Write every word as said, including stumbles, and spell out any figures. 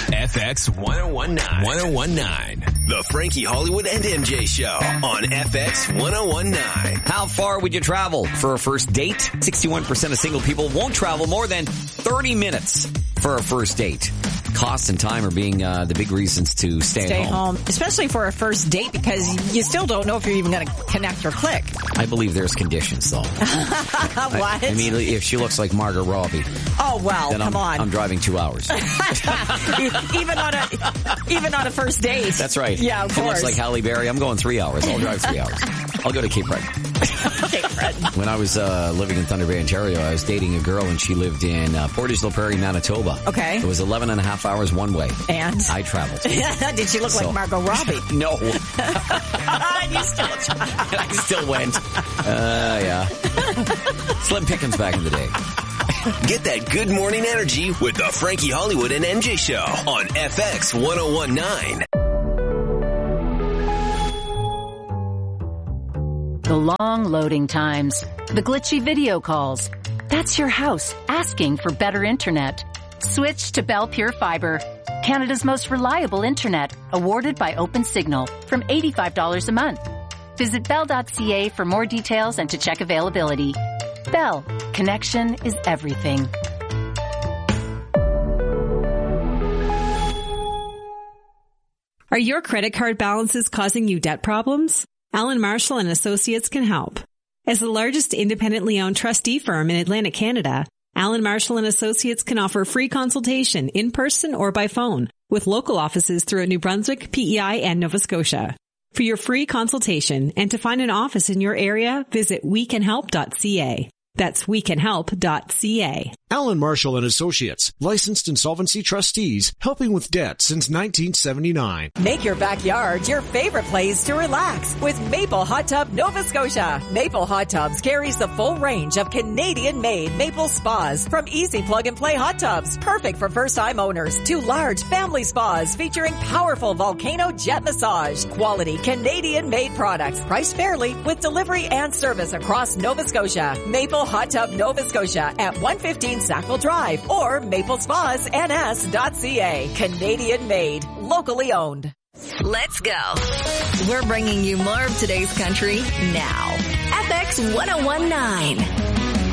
F X ten nineteen. The Frankie Hollywood and M J Show on F X ten nineteen. How far would you travel for a first date? sixty-one percent of single people won't travel more than thirty minutes for a first date. Cost and time are being uh, the big reasons to stay, stay at home. home. Especially for a first date because you still don't know if you're even going to connect or click. I believe there's conditions, though. What? I, I mean, if she looks like Margot Robbie. Oh, well, then come I'm, on. I'm driving two hours. even on a even on a first date. That's right. Yeah, of if course. It looks like Halle Berry. I'm going three hours. I'll drive three hours. I'll go to Cape Breton. Cape Breton. When I was uh, living in Thunder Bay, Ontario, I was dating a girl and she lived in uh, Portage la Prairie, Manitoba. Okay. It was eleven and a half hours one way. And? I traveled. Did she look so, like Margot Robbie? No. You still I still went. Uh, yeah. Slim Pickens back in the day. Get that good morning energy with the Frankie Hollywood and M J Show on F X ten nineteen. The long loading times, the glitchy video calls. That's your house asking for better internet. Switch to Bell Pure Fiber, Canada's most reliable internet, awarded by OpenSignal, from eighty-five dollars a month. Visit bell dot c a for more details and to check availability. Bell, connection is everything. Are your credit card balances causing you debt problems? Allen Marshall and Associates can help. As the largest independently owned trustee firm in Atlantic Canada, Allen Marshall and Associates can offer free consultation in person or by phone with local offices throughout New Brunswick, P E I, and Nova Scotia. For your free consultation and to find an office in your area, visit we can help dot c a. That's we can help dot c a. Allen Marshall and Associates, licensed insolvency trustees, helping with debt since nineteen seventy-nine. Make your backyard your favorite place to relax with Maple Hot Tub Nova Scotia. Maple Hot Tubs carries the full range of Canadian-made maple spas, from easy plug-and-play hot tubs, perfect for first-time owners, to large family spas featuring powerful volcano jet massage. Quality Canadian-made products, priced fairly with delivery and service across Nova Scotia. Maple Hot Tub Nova Scotia at one fifteen Sackville Drive or maple spas n s dot c a. Canadian made, locally owned. Let's go. We're bringing you more of today's country now. F X ten nineteen.